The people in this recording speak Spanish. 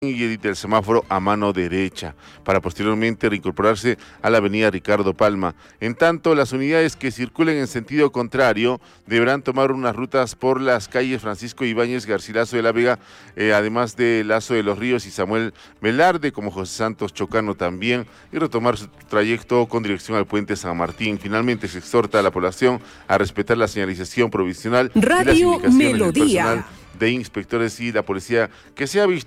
y del semáforo a mano derecha, para posteriormente reincorporarse a la avenida Ricardo Palma. En tanto, las unidades que circulen en sentido contrario deberán tomar unas rutas por las calles Francisco Ibáñez, Garcilaso de la Vega, además de Lazo de los Ríos y Samuel Velarde, como José Santos Chocano también, y retomar su trayecto con dirección al puente San Martín. Finalmente, se exhorta a la población a respetar la señalización provisional y las indicaciones del personal de inspectores y la policía que se ha visto